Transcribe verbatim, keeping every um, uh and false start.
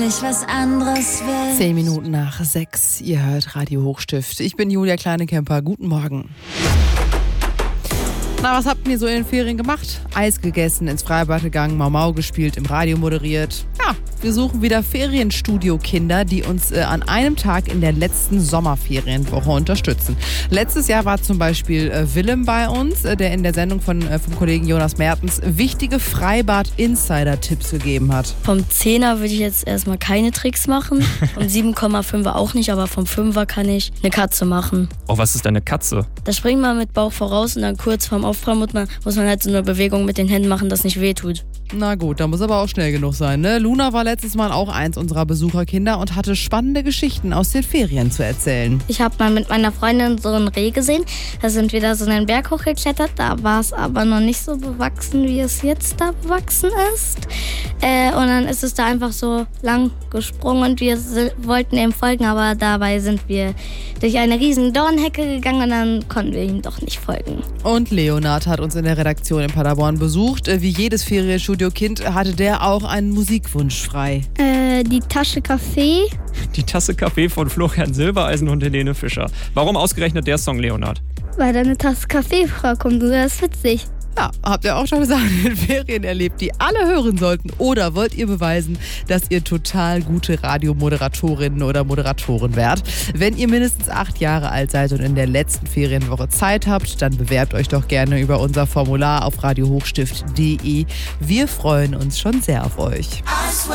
Ich was anderes will. Zehn Minuten nach sechs, ihr hört Radio Hochstift. Ich bin Julia Kleinekemper, guten Morgen. Na, was habt ihr so in den Ferien gemacht? Eis gegessen, ins Freibad gegangen, Mau Mau gespielt, im Radio moderiert. Ja, wir suchen wieder Ferienstudio-Kinder, die uns äh, an einem Tag in der letzten Sommerferienwoche unterstützen. Letztes Jahr war zum Beispiel äh, Willem bei uns, äh, der in der Sendung von, äh, vom Kollegen Jonas Mertens wichtige Freibad-Insider-Tipps gegeben hat. Vom Zehner würde ich jetzt erstmal keine Tricks machen. Vom sieben Komma fünfer auch nicht, aber vom Fünfer kann ich eine Katze machen. Oh, was ist denn eine Katze? Da springt man mit Bauch voraus und dann kurz vorm Aufprall muss man, muss man halt so eine Bewegung mit den Händen machen, das nicht wehtut. Na gut, da muss aber auch schnell genug sein, ne? Luna war letztes Mal auch eins unserer Besucherkinder und hatte spannende Geschichten aus den Ferien zu erzählen. Ich habe mal mit meiner Freundin so ein Reh gesehen. Da sind wir da so einen Berg hochgeklettert. Da war es aber noch nicht so bewachsen, wie es jetzt da bewachsen ist. Äh, und dann ist es da einfach so lang gesprungen und wir s- wollten ihm folgen, aber dabei sind wir durch eine riesen Dornhecke gegangen und dann konnten wir ihm doch nicht folgen. Und Leonard hat uns in der Redaktion in Paderborn besucht. Wie jedes Ferienstudio-Kind hatte der auch einen Musikwunsch frei. Äh, die Tasche Kaffee. Die Tasse Kaffee von Florian Silbereisen und Helene Fischer. Warum ausgerechnet der Song, Leonard? Weil da eine Tasse Kaffee vorkommt. Das ist witzig. Ja, habt ihr auch schon Sachen in den Ferien erlebt, die alle hören sollten? Oder wollt ihr beweisen, dass ihr total gute Radiomoderatorinnen oder Moderatoren wärt? Wenn ihr mindestens acht Jahre alt seid und in der letzten Ferienwoche Zeit habt, dann bewerbt euch doch gerne über unser Formular auf radio hochstift punkt de. Wir freuen uns schon sehr auf euch.